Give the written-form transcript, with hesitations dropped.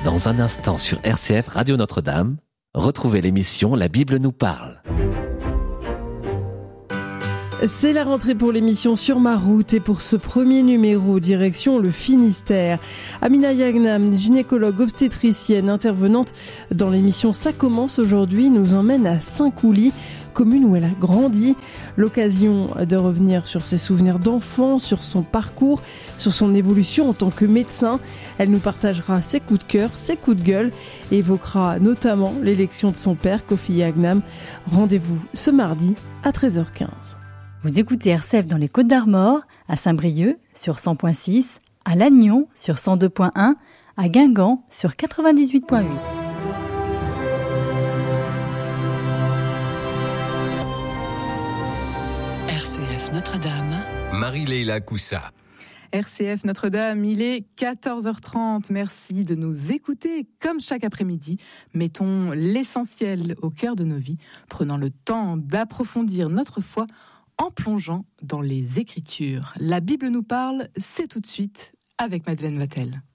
Dans un instant sur RCF Radio Notre-Dame, retrouvez l'émission La Bible nous parle. C'est la rentrée pour l'émission Sur ma route et pour ce premier numéro, direction le Finistère. Amina Yagnam, gynécologue obstétricienne intervenante dans l'émission Ça commence aujourd'hui, nous emmène à Saint-Coulis, commune où elle a grandi. L'occasion de revenir sur ses souvenirs d'enfance, sur son parcours, sur son évolution en tant que médecin. Elle nous partagera ses coups de cœur, ses coups de gueule et évoquera notamment l'élection de son père, Kofi Yagnam. Rendez-vous ce mardi à 13h15. Vous écoutez RCF dans les Côtes-d'Armor, à Saint-Brieuc sur 100.6, à Lannion sur 102.1, à Guingamp sur 98.8. RCF Notre-Dame, Marie-Leila Coussa. RCF Notre-Dame, il est 14h30. Merci de nous écouter. Comme chaque après-midi, mettons l'essentiel au cœur de nos vies, prenant le temps d'approfondir notre foi en plongeant dans les Écritures. La Bible nous parle, c'est tout de suite avec Madeleine Vatel.